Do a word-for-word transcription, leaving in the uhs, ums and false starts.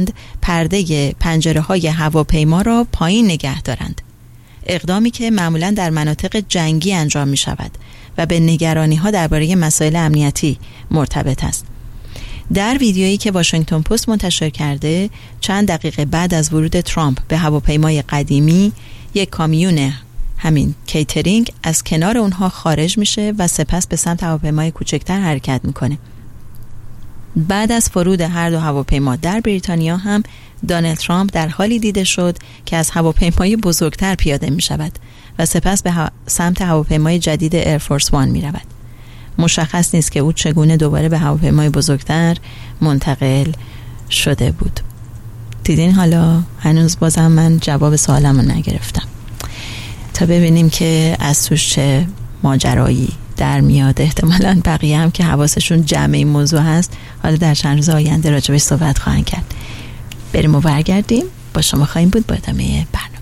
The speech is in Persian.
توانند پرده پنجره های هواپیما را پایین نگه دارند. اقدامی که معمولاً در مناطق جنگی انجام می شود و به نگرانی ها درباره مسائل امنیتی مرتبط است. در ویدیویی که واشنگتن پست منتشر کرده، چند دقیقه بعد از ورود ترامپ به هواپیمای قدیمی، یک کامیون همین کیترینگ از کنار اونها خارج میشه و سپس به سمت هواپیمای کوچکتر حرکت میکنه. بعد از فرود هر دو هواپیما در بریتانیا هم دونالد ترامپ در حالی دیده شد که از هواپیمای بزرگتر پیاده می شود و سپس به ها... سمت هواپیمای جدید ایرفورس وان می رود. مشخص نیست که او چگونه دوباره به هواپیمای بزرگتر منتقل شده بود. دیدین حالا هنوز بازم من جواب سوالمو نگرفتم. تا ببینیم که از توش چه ماجرایی در میاد. احتمالاً بقیه هم که حواسشون جمع این موضوع هست حالا در چند روز آینده راجبش صحبت خواهند کرد. بریم و برگردیم با شما خواهیم بود با ادامه برنامه.